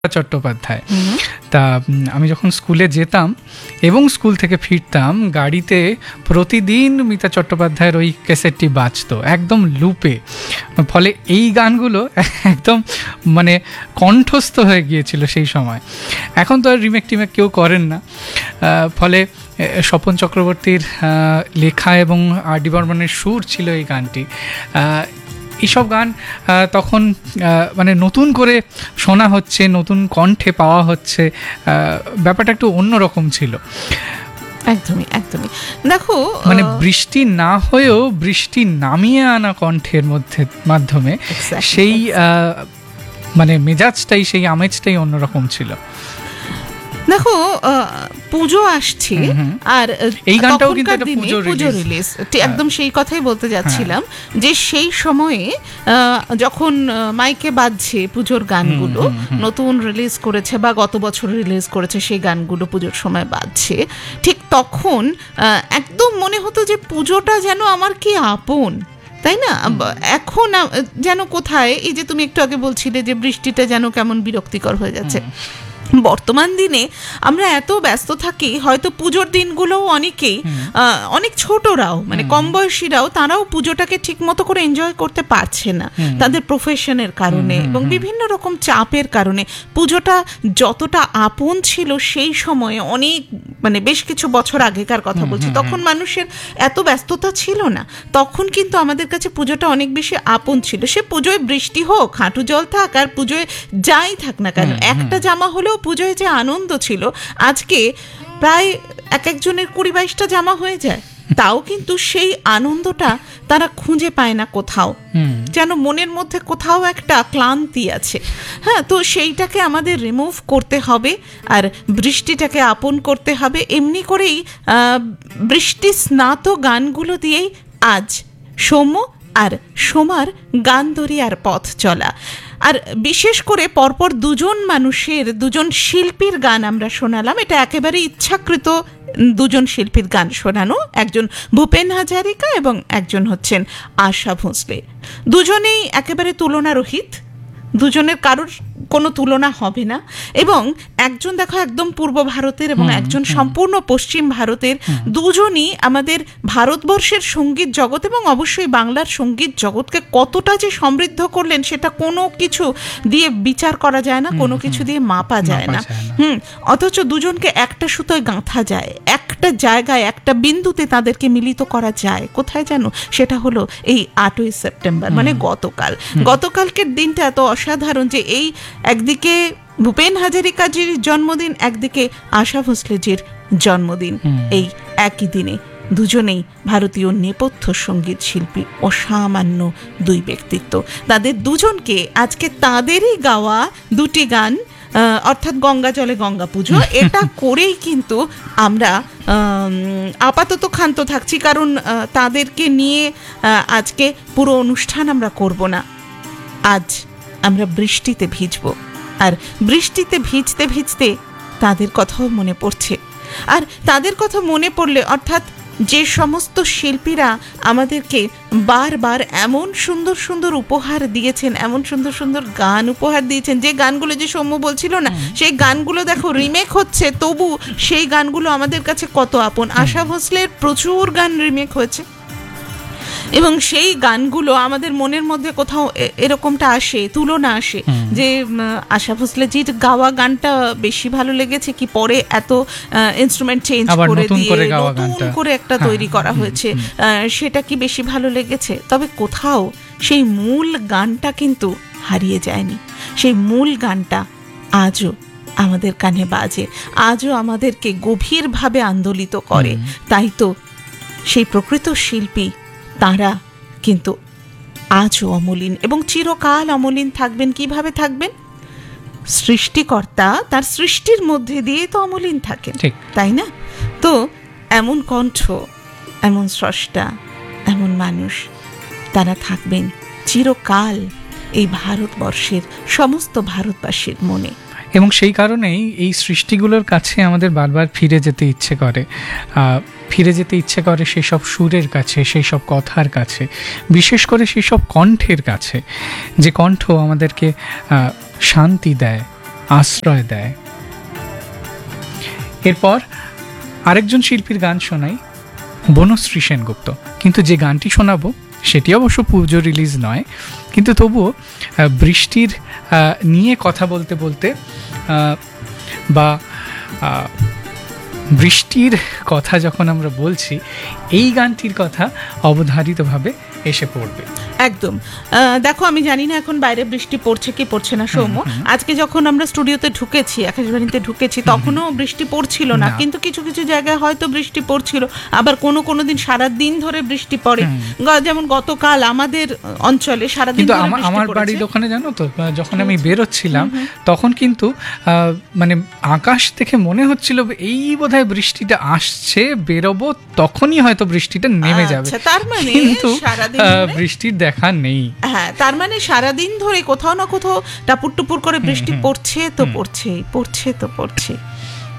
চট্টোপাধ্যায়। তা আমি যখন স্কুলে যেতাম এবং স্কুল থেকে ফিরতাম, গাড়িতে প্রতিদিন মিতা চট্টোপাধ্যায়ের ওই ক্যাসেটটি বাজতো একদম লুপে। ফলে এই গানগুলো একদম মানে কণ্ঠস্থ হয়ে গিয়েছিল সেই সময়। এখন তো আর রিমেক টিমেক কেউ করেন না। ফলে স্বপন চক্রবর্তীর লেখা এবং আর ডি বর্মনের সুর ছিল এই গানটি। এইসব গান তখন মানে নতুন করে শোনা হচ্ছে, নতুন কণ্ঠে পাওয়া হচ্ছে, ব্যাপারটা একটু অন্যরকম ছিল। একদমই একদমই। দেখো, মানে বৃষ্টি না হয়েও বৃষ্টি নামিয়ে আনা কণ্ঠের মাধ্যমে সেই মানে মেজাজটাই, সেই আমেজটাই অন্যরকম ছিল। দেখো, পুজো আসছে আর এই গানটাও কিন্তু একটা পুজো রিলিজ, একদম সেই কথাই বলতে যাচ্ছিলাম যে সেই সময়ে যখন মাইকে বাজছে পুজোর গানগুলো, নতুন রিলিজ করেছে বা গত বছর রিলিজ করেছে সেই গানগুলো পুজোর সময় বাজছে, ঠিক তখন একদম মনে হতো যে পুজোটা যেন আমার কি আপন, তাই না? এখন যেন কোথায়, এই যে তুমি একটু আগে বলছিলে যে বৃষ্টিটা যেন কেমন বিরক্তিকর হয়ে যাচ্ছে। বর্তমান দিনে আমরা এত ব্যস্ত থাকি, হয়তো পুজোর দিনগুলোও অনেকেই, অনেক ছোটরাও মানে কম বয়সীরাও, তারাও পুজোটাকে ঠিক মতো করে এনজয় করতে পারছে না তাদের প্রফেশনের কারণে এবং বিভিন্ন রকম চাপের কারণে। পুজোটা যতটা আপন ছিল সেই সময়ে, অনেক মানে বেশ কিছু বছর আগেকার কথা বলছি, তখন মানুষের এত ব্যস্ততা ছিল না। তখন কিন্তু আমাদের কাছে পুজোটা অনেক বেশি আপন ছিল। সে পুজোয় বৃষ্টি হোক, হাঁটু জল থাক, আর পুজোয় যাই থাক না কেন, একটা জামা হলেও পুজোয় যে আনন্দ ছিল, আজকে প্রায় একজনের 20-22টা জামা হয়ে যায়, তাও কিন্তু সেই আনন্দটা তারা খুঁজে পায় না কোথাও, যেন মনের মধ্যে কোথাও একটা ক্লান্তি আছে। হ্যাঁ, তো সেইটাকে আমাদের রিমুভ করতে হবে আর বৃষ্টিটাকে আপন করতে হবে। এমনি করেই বৃষ্টি স্নাত গানগুলো দিয়েই আজ সৌম্য আর সোমার গান দরিয়ার পথ চলা। আর বিশেষ করে পরপর দুজন শিল্পীর গান আমরা শোনালাম। এটা একেবারে ইচ্ছাকৃত দুজন শিল্পীর গান শোনানো, একজন ভূপেন হাজারিকা এবং একজন হচ্ছেন আশা ভোঁসলে। দুজনেই একেবারে তুলনারহিত, দুজনের কারোর কোনো তুলনা হবে না। এবং একজন দেখো একদম পূর্ব ভারতের এবং একজন সম্পূর্ণ পশ্চিম ভারতের। দুজনই আমাদের ভারতবর্ষের সঙ্গীত জগৎ এবং অবশ্যই বাংলার সঙ্গীত জগৎকে কতটা যে সমৃদ্ধ করলেন সেটা কোনো কিছু দিয়ে বিচার করা যায় না, কোনো কিছু দিয়ে মাপা যায় না। অথচ দুজনকে একটা সুতোয় গাঁথা যায়, একটা জায়গায় একটা বিন্দুতে তাদেরকে মিলিত করা যায়। কোথায় জানো? সেটা হলো এই 8ই সেপ্টেম্বর, মানে গতকালকের দিনটা এত অসাধারণ যে এই একদিকে ভূপেন হাজারিকাজির জন্মদিন, একদিকে আশা ভোঁসলেজির জন্মদিন। এই একই দিনে দুজনেই ভারতীয় নেপথ্য সঙ্গীত শিল্পী, অসামান্য দুই ব্যক্তিত্ব। তাদের দুজনকে আজকে তাদেরই গাওয়া দুটি গান, অর্থাৎ গঙ্গা জলে গঙ্গা পুজো, এটা করেই কিন্তু আমরা আপাতত ক্ষান্ত থাকছি, কারণ তাদেরকে নিয়ে আজকে পুরো অনুষ্ঠান আমরা করব না। আজ আমরা বৃষ্টিতে ভিজব, আর বৃষ্টিতে ভিজতে ভিজতে তাদের কথাও মনে পড়ছে। আর তাদের কথা মনে পড়লে, অর্থাৎ যে সমস্ত শিল্পীরা আমাদেরকে বারবার এমন সুন্দর সুন্দর উপহার দিয়েছেন, এমন সুন্দর সুন্দর গান উপহার দিয়েছেন, যে গানগুলো যে সৌম্য বলছিল না, সেই গানগুলো দেখো রিমেক হচ্ছে, তবু সেই গানগুলো আমাদের কাছে কত আপন। আশা ভোঁসলের প্রচুর গান রিমেক হয়েছে এবং সেই গানগুলো আমাদের মনের মধ্যে কোথাও এরকমটা আসে, তুলনা আসে যে আশা ভোঁসলেজির গাওয়া গানটা বেশি ভালো লেগেছে কি পরে এত ইনস্ট্রুমেন্ট চেঞ্জ করে দিয়ে নতুন করে একটা তৈরি করা হয়েছে, সেটা কি বেশি ভালো লেগেছে। তবে কোথাও সেই মূল গানটা কিন্তু হারিয়ে যায়নি। সেই মূল গানটা আজও আমাদের কানে বাজে, আজও আমাদেরকে গভীরভাবে আন্দোলিত করে। তাই তো সেই প্রকৃত শিল্পী তারা কিন্তু আজও অমলিন এবং চিরকাল অমলিন থাকবেন। কিভাবে থাকবেন? সৃষ্টিকর্তা তার সৃষ্টির মধ্যে দিয়ে তো অমলিন থাকেন, তাই না? তো এমন কণ্ঠ, এমন স্রষ্টা, এমন মানুষ, তারা থাকবেন চিরকাল এই ভারতবর্ষের সমস্ত ভারতবাসীর মনে। এবং সেই কারণেই এই সৃষ্টিগুলোর কাছে আমাদের বারবার ফিরে যেতে ইচ্ছে করে সেই সব সুরের কাছে, সেই সব কথার কাছে, বিশেষ করে সেই সব কণ্ঠের কাছে, যে কণ্ঠ আমাদেরকে শান্তি দেয়, আশ্রয় দেয়। এরপর আরেকজন শিল্পীর গান শোনাই, বনশ্রী সেনগুপ্ত। কিন্তু যে গানটি শোনাবো সেটি অবশ্য পুজো রিলিজ নয়, কিন্তু তবুও বৃষ্টির নিয়ে কথা বলতে বলতে বা বৃষ্টির কথা যখন আমরা বলছি, এই গানটির কথা অবধারিতভাবে এসে পড়বে। একদম। দেখো, আমি জানি না এখন বাইরে বৃষ্টি পড়ছে কি পড়ছে না সৌম্য। আজকে যখন আমরা স্টুডিওতে ঢুকেছি, আকাশবাণীতে ঢুকেছি, তখনও বৃষ্টি পড়ছিল না, কিন্তু কিছু কিছু জায়গায় হয়তো বৃষ্টি পড়ছিল, আবার কোনো দিন সারা দিন ধরে বৃষ্টি পড়ে। যেমন গতকাল আমাদের অঞ্চলে সারাদিন কিন্তু ধরে বৃষ্টি আমার পড়েছে। বাড়ির ওখানে জানো তো, যখন আমি বেরোচ্ছিলাম তখন কিন্তু মানে আকাশ থেকে মনে হচ্ছিল এই বোধহয় বৃষ্টিটা আসছে, বেরোবো তখনই হয়তো বৃষ্টিটা নেমে যাবে। তার মানে কিন্তু সারাদিন বৃষ্টির দেখা নেই। হ্যাঁ, তার মানে সারাদিন ধরে কোথাও না কোথাও টাপুর টুপুর করে বৃষ্টি পড়ছে তো পড়ছে।